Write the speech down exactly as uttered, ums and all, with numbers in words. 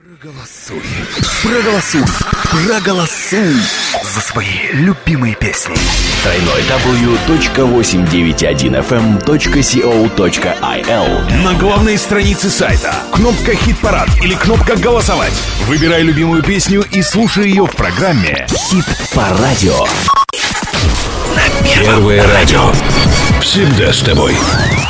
Проголосуй, проголосуй, проголосуй за свои любимые песни. дабл ю дабл ю дабл ю точка восемьсот девяносто один эф эм точка си о точка ай эл. На главной странице сайта кнопка «Хит-парад» или кнопка «Голосовать». Выбирай любимую песню и слушай ее в программе «Хит по радио». На Первое радио. Всегда с тобой.